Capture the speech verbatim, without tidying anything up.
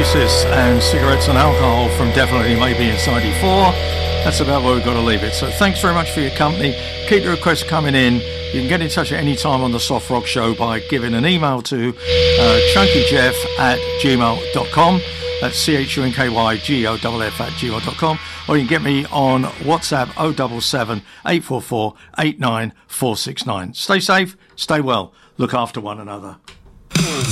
Oasis and Cigarettes and Alcohol from Definitely Maybe Inside four. That's about where we've got to leave it. So thanks very much for your company. Keep the requests coming in. You can get in touch at any time on the Soft Rock Show by giving an email to uh, chunkyjeff at gmail dot com. That's C H U N K Y G O F F at gmail dot com. Or you can get me on WhatsApp oh seven seven, eight four four, eight nine four six nine. Stay safe, stay well, look after one another.